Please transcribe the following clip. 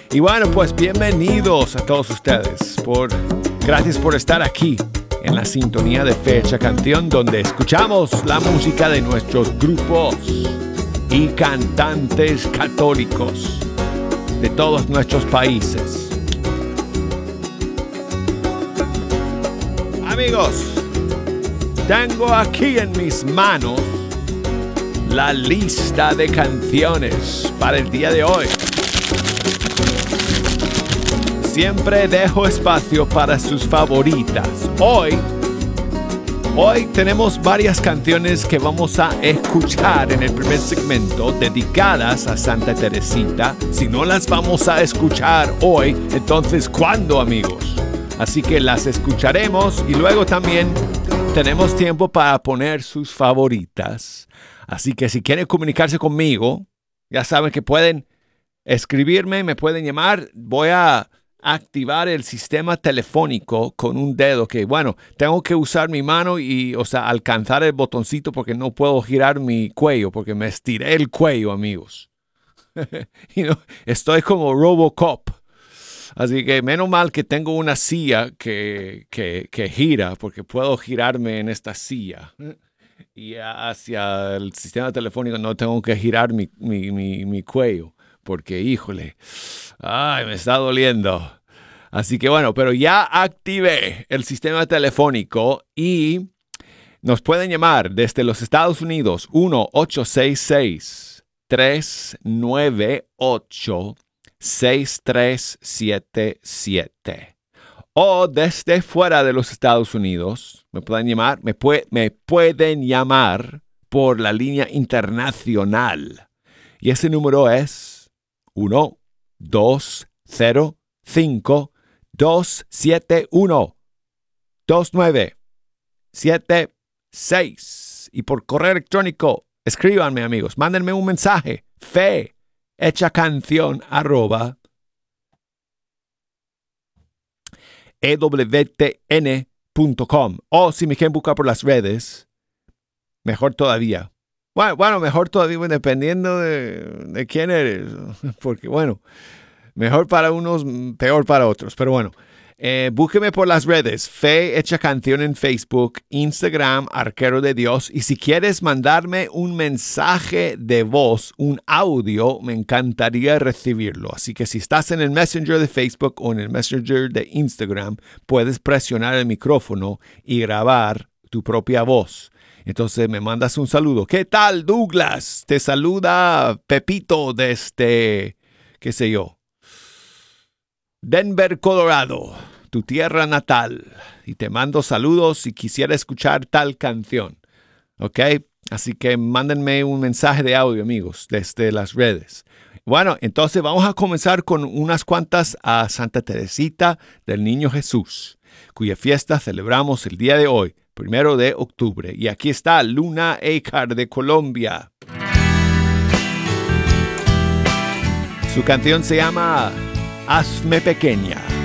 Y bueno, pues bienvenidos a todos ustedes. Gracias por estar aquí en la sintonía de Fecha Canción, donde escuchamos la música de nuestros grupos y cantantes católicos de todos nuestros países. Amigos, tengo aquí en mis manos la lista de canciones para el día de hoy. Siempre dejo espacio para sus favoritas. Hoy tenemos varias canciones que vamos a escuchar en el primer segmento dedicadas a Santa Teresita. Si no las vamos a escuchar hoy, entonces ¿cuándo, amigos? Así que las escucharemos y luego también tenemos tiempo para poner sus favoritas. Así que si quieren comunicarse conmigo, ya saben que pueden escribirme, me pueden llamar. Voy a activar el sistema telefónico con un dedo que, bueno, tengo que usar mi mano y, alcanzar el botoncito porque no puedo girar mi cuello porque me estiré el cuello, amigos. Estoy como Robocop. Así que menos mal que tengo una silla que gira, porque puedo girarme en esta silla. Y hacia el sistema telefónico no tengo que girar mi cuello, porque, híjole, me está doliendo. Así que bueno, pero ya activé el sistema telefónico y nos pueden llamar desde los Estados Unidos 1-866-398-6377. O desde fuera de los Estados Unidos, me pueden llamar por la línea internacional. Y ese número es 1-205-271-2976. Y por correo electrónico, escríbanme, amigos. Mándenme un mensaje. fehechacanción@ewtn.com. O si me quieren buscar por las redes, mejor todavía. Bueno, mejor todavía dependiendo de quién eres. Porque bueno, mejor para unos, peor para otros. Pero bueno, búsqueme por las redes. Fe Hecha Canción en Facebook, Instagram, Arquero de Dios. Y si quieres mandarme un mensaje de voz, un audio, me encantaría recibirlo. Así que si estás en el Messenger de Facebook o en el Messenger de Instagram, puedes presionar el micrófono y grabar tu propia voz. Entonces me mandas un saludo. ¿Qué tal, Douglas? Te saluda Pepito desde, qué sé yo, Denver, Colorado, tu tierra natal. Y te mando saludos si quisiera escuchar tal canción. ¿Ok? Así que mándenme un mensaje de audio, amigos, desde las redes. Bueno, entonces vamos a comenzar con unas cuantas a Santa Teresita del Niño Jesús, cuya fiesta celebramos el día de hoy, 1 de octubre. Y aquí está Luna Eicar de Colombia. Su canción se llama Hazme Pequeña.